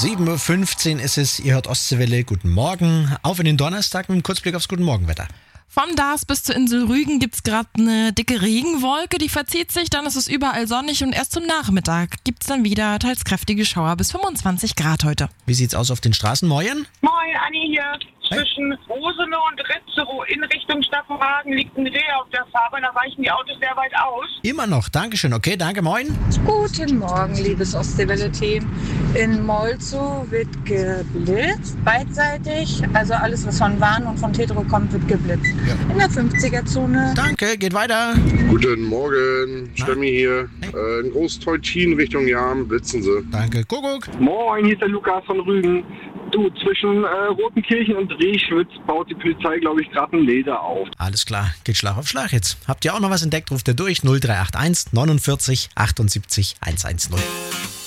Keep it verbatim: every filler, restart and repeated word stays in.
sieben Uhr fünfzehn ist es, ihr hört Ostseewelle, guten Morgen. Auf in den Donnerstag mit einem Kurzblick aufs Guten Morgenwetter. Vom Dars bis zur Insel Rügen gibt es gerade eine dicke Regenwolke, die verzieht sich, dann ist es überall sonnig und erst zum Nachmittag gibt es dann wieder teils kräftige Schauer bis fünfundzwanzig Grad heute. Wie sieht's aus auf den Straßen? Moin? Moin, Anni hier. Zwischen Rosene und Ritzerow in Richtung Staffenhagen liegt ein Reh auf der Fahrbahn, da weichen die Autos sehr weit aus. Immer noch, Dankeschön. Okay, danke, moin. Guten Morgen, liebes Ostseewelle-Team. In Molzow wird geblitzt, beidseitig. Also alles, was von Warn und von Tetro kommt, wird geblitzt. Ja. In der fünfziger-Zone. Danke, geht weiter. Guten Morgen, Stemmi hier. Äh, in Großteutin Richtung Jam blitzen sie. Danke, Kuckuck. Moin, hier ist der Lukas von Rügen. Du, zwischen äh, Rotenkirchen und Rehschwitz baut die Polizei, glaube ich, gerade ein Laser auf. Alles klar, geht Schlag auf Schlag jetzt. Habt ihr auch noch was entdeckt, ruft ihr durch null drei acht eins neunundvierzig achtundsiebzig hundertzehn.